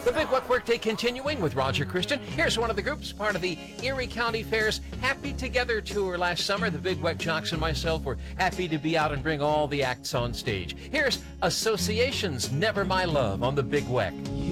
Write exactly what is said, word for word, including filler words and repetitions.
The Big Weck Workday continuing with Roger Christian. Here's one of the groups, part of the Erie County Fair's Happy Together tour last summer. The Big Weck Jocks and myself were happy to be out and bring all the acts on stage. Here's Association's Never My Love on the Big Weck.